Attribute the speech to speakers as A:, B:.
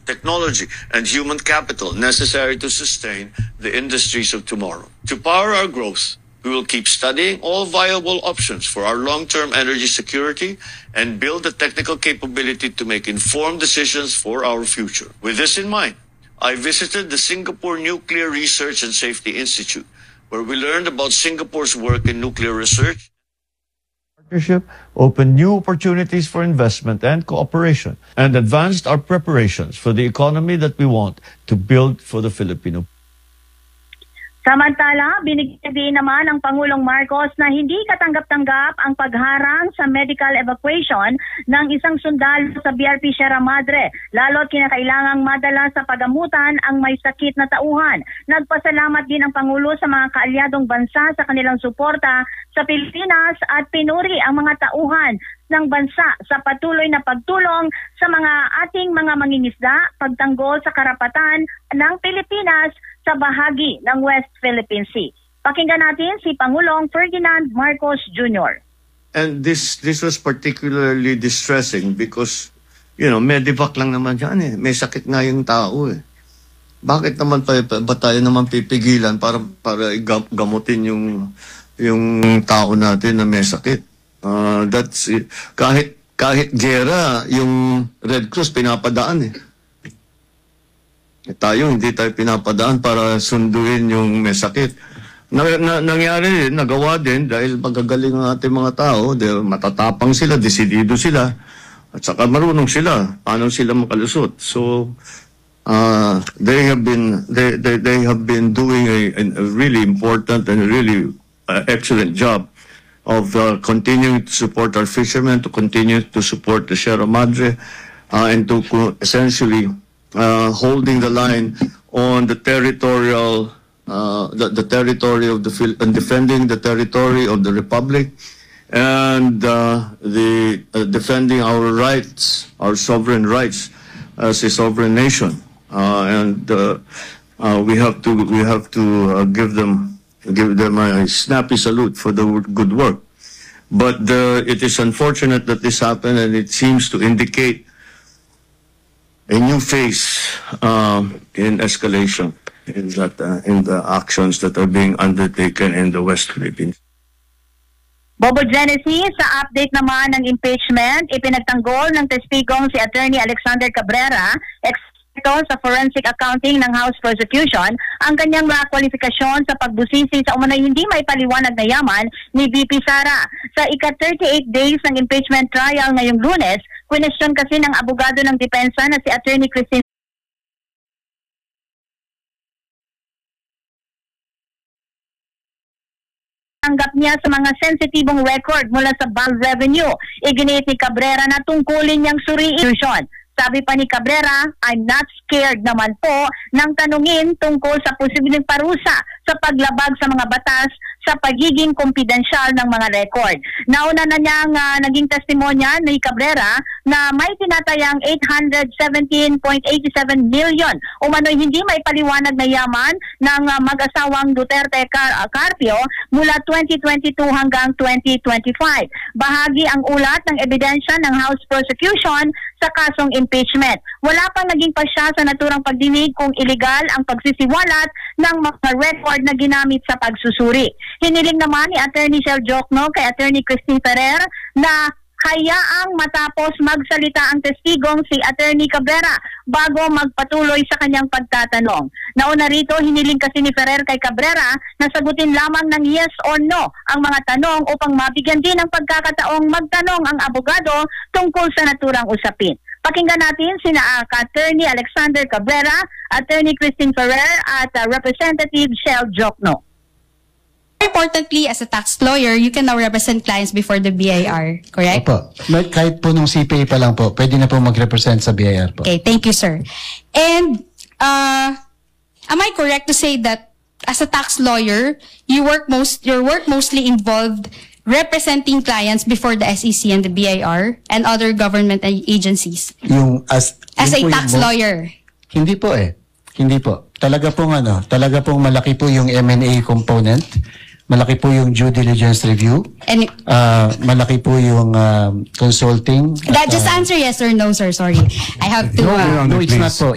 A: technology, and human capital necessary to sustain the industries of tomorrow. To power our growth, we will keep studying all viable options for our long-term energy security and build the technical capability to make informed decisions for our future. With this in mind, I visited the Singapore Nuclear Research and Safety Institute, where we learned about Singapore's work in nuclear research. Partnership opened new opportunities for investment and cooperation and advanced our preparations for the economy that we want to build for the Filipino.
B: Samantala, binigyan din naman ng Pangulong Marcos na hindi katanggap-tanggap ang pagharang sa medical evacuation ng isang sundalo sa BRP Sierra Madre, lalo't kinakailangang madala sa pagamutan ang may sakit na tauhan. Nagpasalamat din ang Pangulo sa mga kaalyadong bansa sa kanilang suporta sa Pilipinas at pinuri ang mga tauhan ng bansa sa patuloy na pagtulong sa mga ating mga mangingisda, pagtanggol sa karapatan ng Pilipinas sa bahagi ng West Philippine Sea. Pakinggan natin si Pangulong Ferdinand Marcos Jr.
A: And this was particularly distressing because, medevac lang naman yan eh. May sakit nga yung tao eh. Bakit naman ba tayo naman pipigilan para gamutin yung tao natin na may sakit? That's it. Kahit gera, yung Red Cross pinapadaan eh. Tayo, hindi tayo pinapadaan para sunduin yung may sakit. Nangyari, nagawa din dahil magagaling ang ating mga tao, matatapang sila, desidido sila, at saka marunong sila, paano sila makalusot. So, they have been doing a really important and really excellent job of continuing to support our fishermen, to continue to support the Sierra Madre, and to essentially holding the line on the territorial, the territory of and defending the territory of the Republic, and defending our rights, our sovereign rights as a sovereign nation, and we have to give them a snappy salute for the good work. But it is unfortunate that this happened, and it seems to indicate a new phase in escalation in the actions that are being undertaken in the West Philippines.
B: Bobo Genesis, sa update naman ng impeachment, ipinagtanggol ng testigong si Attorney Alexander Cabrera, eksperto sa forensic accounting ng House Prosecution, ang kanyang kwalifikasyon sa pagbusisi sa umano'y hindi may paliwanag na yaman ni VP Sara. Sa ika-38 days ng impeachment trial ngayong Lunes, kwestiyon kasi ng abogado ng depensa na si Attorney Christine tanggap niya sa mga sensitibong record mula sa bank revenue. Iginit ni Cabrera na tungkulin niyang suriin. Sabi pa ni Cabrera, I'm not scared naman po ng tanungin tungkol sa posibleng parusa sa paglabag sa mga batas sa pagiging kumpidensyal ng mga record. Nauna na niyang naging testimonya ni Cabrera na may tinatayang 817.87 million umano'y hindi may paliwanag na yaman ng mag-asawang Duterte Carpio mula 2022 hanggang 2025. Bahagi ang ulat ng ebidensya ng House Prosecution sa kasong impeachment. Wala pang naging pasya sa naturang pagdinig kung iligal ang pagsisiwalat ng mga record na ginamit sa pagsusuri. Hiniling naman ni Attorney Shel Jokno kay Attorney Christine Ferrer na hayaang matapos magsalita ang testigong si Attorney Cabrera bago magpatuloy sa kanyang pagtatanong. Nauna rito, hiniling kasi ni Ferrer kay Cabrera na sagutin lamang ng yes or no ang mga tanong upang mabigyan din ng pagkakataong magtanong ang abogado tungkol sa naturang usapin. Pakinggan natin sina Attorney Alexander Cabrera, Attorney Christine Ferrer at Representative Shel Jokno.
C: Importantly, as a tax lawyer, you can now represent clients before the BIR, correct?
D: Opo. Kahit po nung CPA pa lang po, pwede na po mag-represent sa BIR po.
C: Okay, thank you, sir. And am I correct to say that as a tax lawyer, your work mostly involved representing clients before the SEC and the BIR and other government agencies? As a tax lawyer?
D: Hindi po eh. Hindi po. Talaga pong malaki po yung M&A component. Malaki po yung due diligence review.
C: And
D: malaki po yung consulting.
C: Just answer yes or no, sir. Sorry. I have to...
D: No, it's not po.